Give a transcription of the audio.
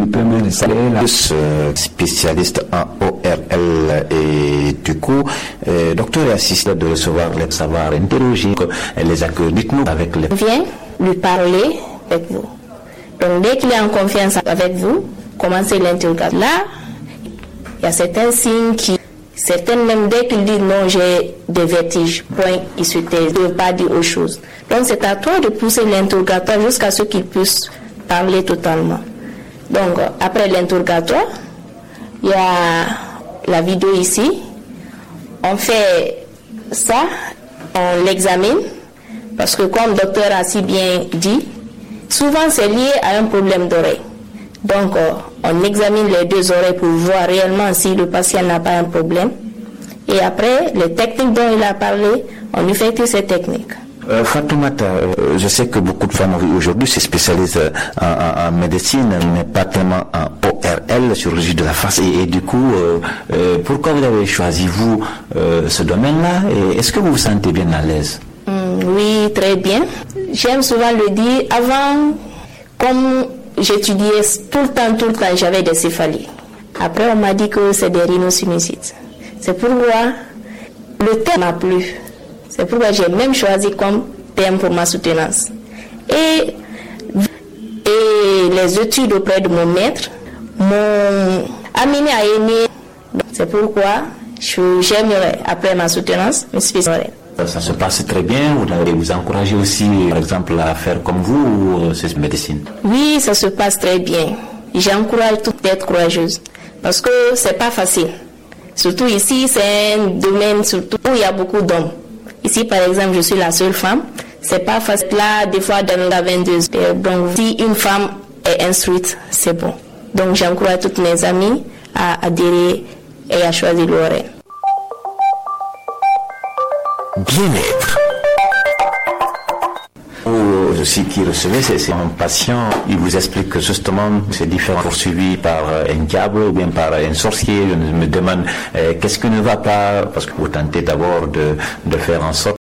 me permet de saluer la spécialiste en ORL et du coup, docteur est assisté de recevoir les savoirs interroger les accueils. Dites-nous avec les... On vient lui parler avec vous. Donc dès qu'il est en confiance avec vous, commencez l'interrogatoire. Là, il y a certains signes qui... Certaines même dès qu'il dit non, j'ai des vertiges, point, il se taise, il ne veut pas dire autre chose. Donc c'est à toi de pousser l'interrogatoire jusqu'à ce qu'il puisse parler totalement. Donc après l'interrogatoire, il y a la vidéo ici. On fait ça, on l'examine, parce que comme le docteur a si bien dit, souvent c'est lié à un problème d'oreille. Donc on examine les deux oreilles pour voir réellement si le patient n'a pas un problème. Et après, les techniques dont il a parlé, on effectue ces techniques. Fatoumata, je sais que beaucoup de femmes aujourd'hui se spécialisent en médecine, mais pas tellement en ORL, chirurgie de la face. Et du coup, pourquoi vous avez choisi, vous, ce domaine-là? Et est-ce que vous vous sentez bien à l'aise? Oui, très bien. J'aime souvent le dire. Avant, comme j'étudiais tout le temps, j'avais des céphalies. Après, on m'a dit que c'est des rhinosinusites. C'est pourquoi le thème m'a plu. C'est pourquoi j'ai même choisi comme thème pour ma soutenance. Et les études auprès de mon maître m'ont amené à aimer. C'est pourquoi j'aimerais, après ma soutenance, me spécialiser. Ça se passe très bien, vous encouragez aussi, par exemple, à faire comme vous, cette médecine? Oui, ça se passe très bien. J'encourage tout d'être courageuse. Parce que c'est pas facile. Surtout ici, c'est un domaine surtout où il y a beaucoup d'hommes. Ici, par exemple, je suis la seule femme. C'est pas facile. Là, des fois, dans la 22. Donc, si une femme est instruite, c'est bon. Donc, j'encourage toutes mes amies à adhérer et à choisir l'ORL. Bien-être. Aussi qui recevait, c'est un patient, il vous explique que justement c'est différent, poursuivi par un diable ou bien par un sorcier. Je me demande qu'est-ce qui ne va pas, parce que vous tentez d'abord de faire en sorte